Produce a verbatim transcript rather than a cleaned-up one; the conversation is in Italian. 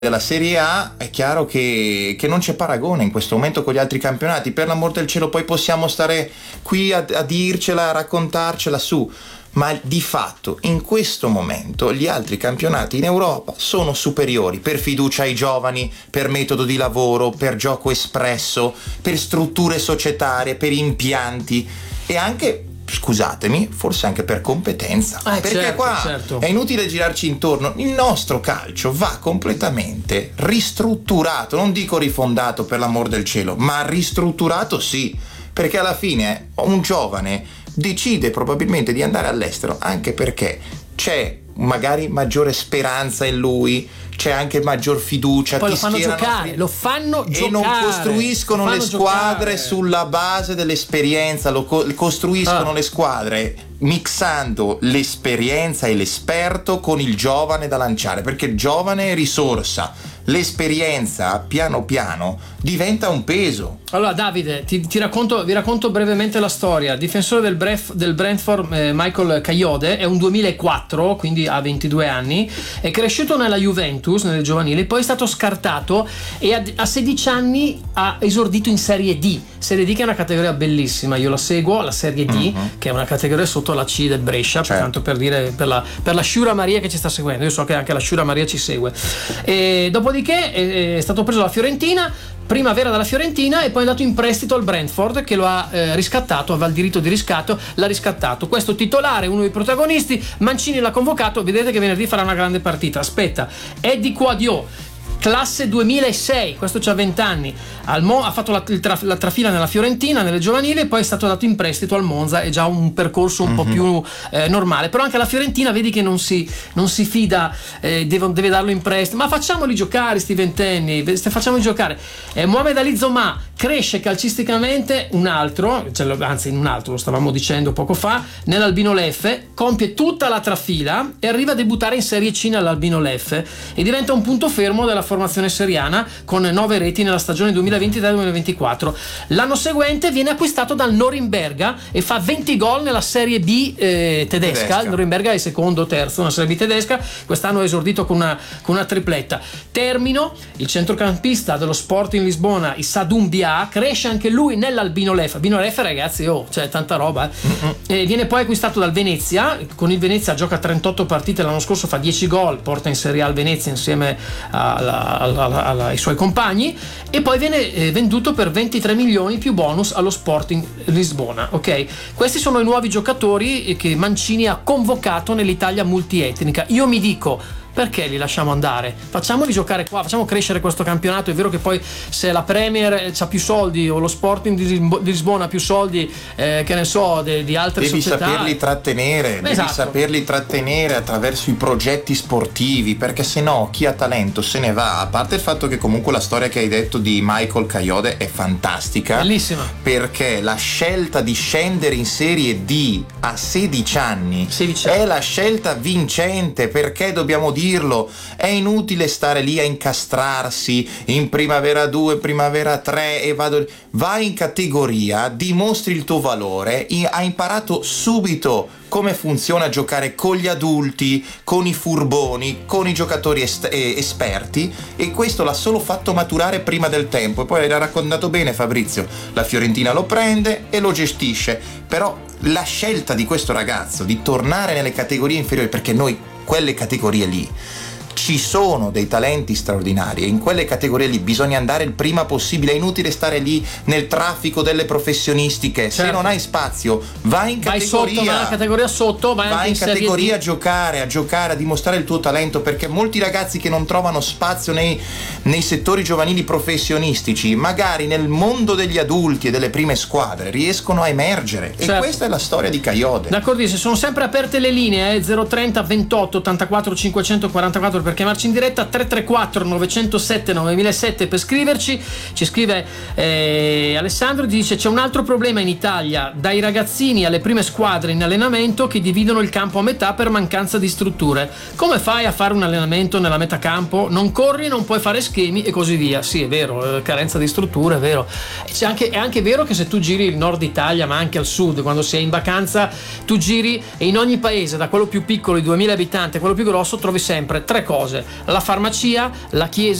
della Serie A, è chiaro che, che non c'è paragone in questo momento con gli altri campionati. Per l'amor del cielo, poi possiamo stare qui a, a dircela, a raccontarcela su, ma di fatto in questo momento gli altri campionati in Europa sono superiori per fiducia ai giovani, per metodo di lavoro, per gioco espresso, per strutture societarie, per impianti e anche, scusatemi, forse anche per competenza, eh, perché certo, qua certo. è inutile girarci intorno. Il nostro calcio va completamente ristrutturato, non dico rifondato per l'amor del cielo, ma ristrutturato sì, perché alla fine un giovane decide probabilmente di andare all'estero anche perché c'è magari maggiore speranza in lui, c'è anche maggior fiducia, poi ti lo fanno giocare, fri- lo fanno e giocare non costruiscono lo le fanno squadre giocare. sulla base dell'esperienza, lo co- costruiscono ah. le squadre mixando l'esperienza e l'esperto con il giovane da lanciare, perché il giovane è risorsa, l'esperienza piano piano diventa un peso. Allora Davide, ti, ti racconto, vi racconto brevemente la storia. Difensore del, Bref, del Brentford, eh, Michael Kayode, è un duemilaquattro, quindi ha ventidue anni, è cresciuto nella Juventus, nelle giovanili, poi è stato scartato e a, a sedici anni ha esordito in Serie D. Serie D che è una categoria bellissima, io la seguo, la Serie D, mm-hmm. che è una categoria sotto la C del Brescia, certo. Tanto per dire, per la, per la Sciura Maria che ci sta seguendo, io so che anche la Sciura Maria ci segue. E dopodiché è, è stato preso dalla Fiorentina, primavera dalla Fiorentina, e poi è andato in prestito al Brentford che lo ha eh, riscattato, aveva il diritto di riscatto, l'ha riscattato. Questo titolare, uno dei protagonisti, Mancini l'ha convocato, vedete che venerdì farà una grande partita. Aspetta, Eddie Quadio, classe duemilasei, questo c'ha venti anni, al Mo- ha fatto la, traf- la trafila nella Fiorentina, nelle giovanili, e poi è stato dato in prestito al Monza, è già un percorso un mm-hmm. po' più eh, normale, però anche la Fiorentina vedi che non si, non si fida, eh, deve, deve darlo in prestito, ma facciamoli giocare sti ventenni, facciamoli giocare. eh, Mohamed Ali Zoma cresce calcisticamente, un altro, cioè, anzi in un altro, lo stavamo dicendo poco fa, nell'Albino Leffe, compie tutta la trafila e arriva a debuttare in Serie C nell'Albino Leffe e diventa un punto fermo della formazione seriana con nove reti nella stagione duemilaventitré duemilaventiquattro. L'anno seguente viene acquistato dal Norimberga e fa venti gol nella Serie B eh, tedesca. tedesca. Il Norimberga è secondo o terzo nella Serie B tedesca, quest'anno è esordito con una, con una tripletta. Termino, il centrocampista dello Sporting Lisbona, Issa Doumbia, cresce anche lui nell'Albino Leffe. Albino Leffe, ragazzi, oh, c'è tanta roba. Eh. E viene poi acquistato dal Venezia, con il Venezia gioca trentotto partite, l'anno scorso fa dieci gol, porta in Serie A il Venezia insieme alla Alla, alla, alla, ai suoi compagni, e poi viene eh, venduto per ventitré milioni più bonus allo Sporting Lisbona. Ok, questi sono i nuovi giocatori che Mancini ha convocato nell'Italia multietnica. Io mi dico, perché li lasciamo andare? Facciamoli giocare qua, facciamo crescere questo campionato. È vero che poi se la Premier c'ha più soldi o lo Sporting di Lisbona ha più soldi, eh, che ne so, de, di altre devi società, devi saperli trattenere, esatto. devi saperli trattenere attraverso i progetti sportivi, perché se no chi ha talento se ne va. A parte il fatto che comunque la storia che hai detto di Michael Kayode è fantastica, bellissima, perché la scelta di scendere in Serie D a sedici anni sedici è la scelta vincente, perché dobbiamo dirlo, è inutile stare lì a incastrarsi in primavera due, primavera tre e vado, vai in categoria, dimostri il tuo valore, ha imparato subito come funziona giocare con gli adulti, con i furboni, con i giocatori est- eh, esperti, e questo l'ha solo fatto maturare prima del tempo. E poi l'ha raccontato bene Fabrizio, la Fiorentina lo prende e lo gestisce, però la scelta di questo ragazzo di tornare nelle categorie inferiori, perché noi quelle categorie lì ci sono dei talenti straordinari e in quelle categorie lì bisogna andare il prima possibile. È inutile stare lì nel traffico delle professionistiche, certo. Se non hai spazio vai in categoria, vai sotto, vai in categoria sotto, vai, vai anche in, in categoria a giocare, a giocare, a dimostrare il tuo talento, perché molti ragazzi che non trovano spazio nei, nei settori giovanili professionistici, magari nel mondo degli adulti e delle prime squadre riescono a emergere, certo. E questa è la storia di Kayode. D'accordissimo, sono sempre aperte le linee, eh? zero trenta ventotto ottantaquattro cinquecentoquarantaquattro per chiamarci in diretta, tre tre quattro nove zero sette nove zero zero sette per scriverci. Ci scrive eh, Alessandro, dice: c'è un altro problema in Italia, dai ragazzini alle prime squadre in allenamento che dividono il campo a metà per mancanza di strutture. Come fai a fare un allenamento nella metà campo? Non corri, non puoi fare schemi e così via. Sì, è vero, eh, carenza di strutture, è vero. C'è anche, è anche vero che se tu giri il nord Italia, ma anche al sud, quando sei in vacanza, tu giri e in ogni paese, da quello più piccolo di duemila abitanti a quello più grosso, trovi sempre tre cose cose: la farmacia, la chiesa,